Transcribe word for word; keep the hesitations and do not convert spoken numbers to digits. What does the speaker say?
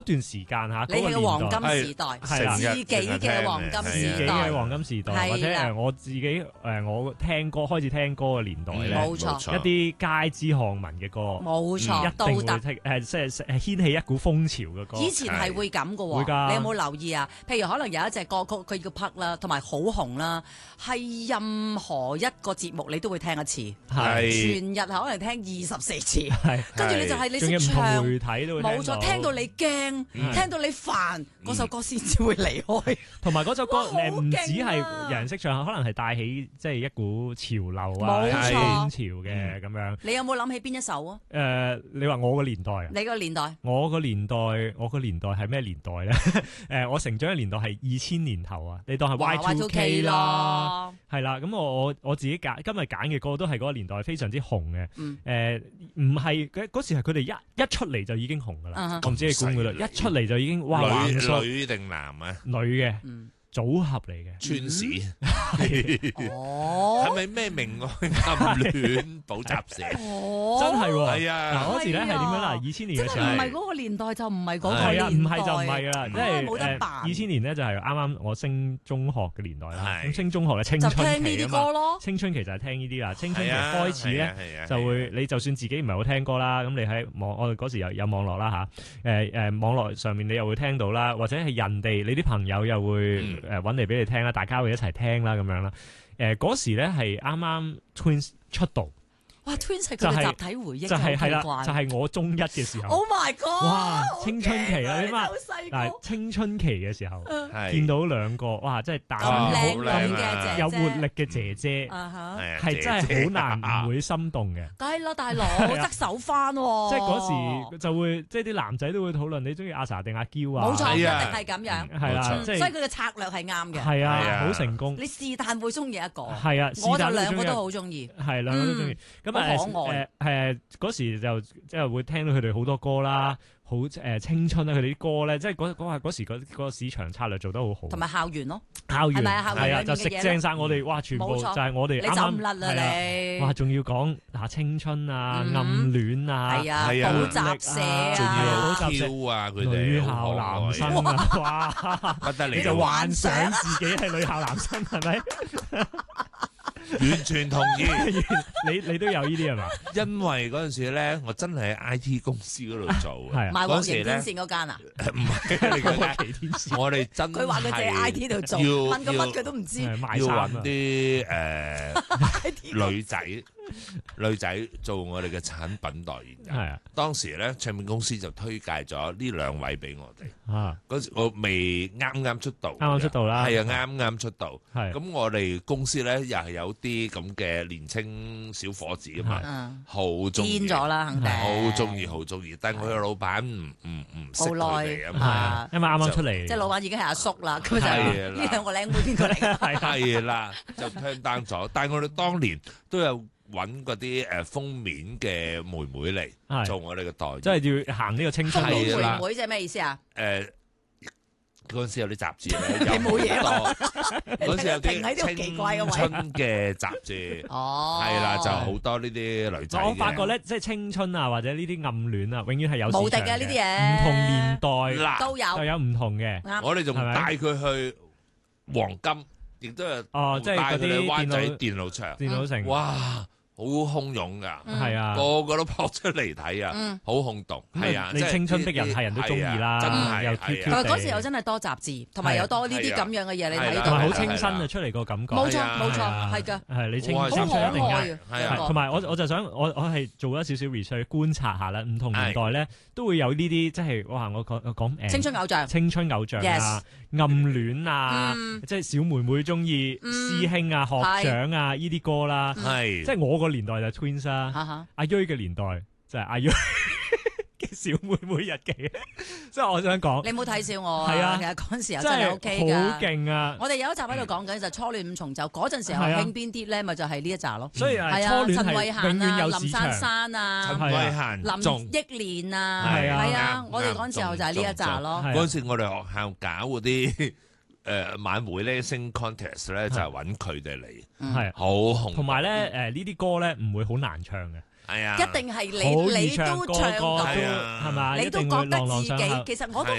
段時間嚇， 你嘅黃金時代， 係啦， 自己嘅黃金時代， 自己嘅黃金時代，或者誒我自己誒我聽歌開始聽歌嘅年代咧， 冇錯， 一啲街知巷聞嘅歌， 冇錯， 一定會聽誒，即係掀起一股風潮嘅歌。 以前係會咁嘅喎， 會㗎， 你有冇留意啊？譬如可能有一隻歌曲，佢叫《Puck》啦，同埋好紅啦，係任何一個節目你都會聽一次， 係全日可能聽二十四次， 係跟住你就係你識唱， 唱， 媒體都會聽到， 冇錯，聽到你驚。嗯、聽到你煩，嗰、嗯、首歌先至會離開。 同埋嗰首歌誒唔止係有人識唱，可能係帶起即係一股潮流啊， 冇錯， 潮嘅咁樣。 你有冇諗起邊一首啊？ 誒、呃，你話我個年代啊？ 你個年代？ 我個年代，我個年代係咩年代咧？誒、呃，我成長嘅年代係二千年頭啊，你當係 Y two K 啦，係啦。咁我我我自己揀今日揀嘅歌都係嗰個年代非常之紅嘅。誒、嗯，唔係嗰時係佢哋一一出嚟就已經紅噶啦。Uh-huh. 我唔知你估唔估到，一出嚟就已經哇！ 女女定男啊？ 女嘅。嗯組合嚟嘅， 川史哦， 係咪咩明愛暗戀補習社？ 哦， 真係喎， 係啊！ 嗱嗰時咧係點樣啦？二千年嘅時候， 唔係嗰個年代就唔係嗰個年代， 係啊，唔係就唔係噶啦，即係冇得扮。 二千年咧就係啱啱我升中學嘅年代啦，咁升中學嘅青春期啊嘛， 就聽呢啲歌咯。 青春期就係聽呢啲啦，青春期開始咧就會，你就算自己唔係好聽歌啦，咁你喺網我哋嗰時有有網絡啦嚇，誒誒網絡上面你又會聽到啦，或者係人哋你啲朋友又會誒揾嚟俾你聽。大家會一齊聽啦，咁樣啦。誒、呃，嗰時咧係啱啱 Twins 出道。 哇 Twins 係佢嘅集體回憶， 就係係啦，就係、是、我中一嘅時候。 Oh my god！ 哇，青春期啊，你諗下， 嗱， 青春期嘅時候， 嗯、 見到兩個，哇，真係大咁靚咁嘅有活力嘅姐姐，係、uh-huh. 真係好難唔會心動嘅。 梗係啦，大佬側手翻喎。 即係嗰時就會，即係啲男仔都會討論你中意阿 sa 定阿嬌啊？ 冇錯，一定係咁樣。 係啦，即係所以佢嘅策略係啱嘅。 係啊，好成功。 你是但會中意一個。 係啊， 我就兩個都好中意。 係兩個都中意。咁啊誒誒嗰時就即係會聽到佢哋好多歌啦，好誒青春啦，佢哋啲歌咧，即係嗰嗰嗰時嗰個市場策略做得好好。同埋校園咯， 校園係啊，就食正晒我哋，哇！全部就係我哋啱啱。 你走唔甩啦你！ 哇！仲要講嗱青春啊、暗戀啊、 係啊、補習社啊， 仲要跳啊，佢哋女校男生啊，哇！ 不得了， 你就幻想自己係女校男生係咪？ 完全同意， 你你都有呢啲係嘛？ 因為嗰陣時咧，我真係喺 I T 公司嗰度做嘅， 賣黃旗天線嗰間啊？ 唔係，你黃旗天線，我哋真係佢話佢哋喺 I T 度做，問個乜佢都唔知， 要揾啲誒女仔女仔做我哋嘅產品代言人。係啊，當時咧唱片公司就推介咗呢兩位俾我哋。啊，嗰時我未啱啱出道， 啱啱出道啦， 係啊，啱啱出道。 係咁，我哋公司咧又係有啲咁嘅年青小伙子啊嘛，好中意咗啦，肯定好中意，好中意。但係佢嘅老闆唔唔唔識佢哋啊嘛， 因為啱啱出嚟， 即係老闆已經係阿叔啦。咁就呢兩個靚妹邊個嚟？ 係啦，就 turn down 咗。但係我哋當年都有揾嗰啲誒封面嘅妹妹嚟做我哋嘅代言， 即係要行呢個青春妹妹即係咩意思啊？ 誒。嗰陣時有啲雜誌咧， 你冇嘢咯。嗰陣時有啲青春嘅雜誌， 哦， 係啦，就好多呢啲女仔。 我發覺咧，即係青春啊，或者呢啲暗戀啊，永遠係有無敵嘅呢啲嘢， 唔同年代都有， 就有唔同嘅。 我哋仲帶佢去黃金，亦都係哦，即係嗰啲灣仔電腦場、 電腦城， 哇！好洶湧噶， 係啊， 個個都撲出嚟睇啊，好轟動，係啊， 你青春的人係人都中意啦， 真係又 Q Q 地。 但係嗰時又真係多雜誌，同埋有多呢啲咁樣嘅嘢你睇到， 同埋好清新啊，出嚟個感覺。 冇錯冇錯，係㗎， 係你青春一定嘅，係啊。同埋我我就想我我係做咗少少 research 觀察下啦，唔同年代咧都會有呢啲即係哇我講我講誒青春偶像、 青春偶像啊、暗戀啊，即係小妹妹中意師兄啊、學長啊呢啲歌啦， 係即係我個年代就 Twins。阿瑞嘅年代就係阿瑞嘅小妹妹日記，即係我想講， 你冇睇笑我係啊， 其實嗰陣時候真係 O K 噶， 好勁啊！ 我哋有一集喺度講緊就初戀五重奏，嗰陣時候興邊啲咧，咪就係呢一集咯。 所以係初戀係永遠有市場。 林珊珊啊， 陳慧嫻、 林憶蓮啊，係啊，我哋嗰陣時候就係呢一集咯。 嗰陣時我哋學校搞嗰啲。誒晚會咧，sing contest 咧就係揾佢哋嚟， 係好紅。同埋咧，誒呢啲歌咧唔會好難唱嘅， 係啊， 一定係你你都唱到， 係嘛？ 你都覺得自己其實我都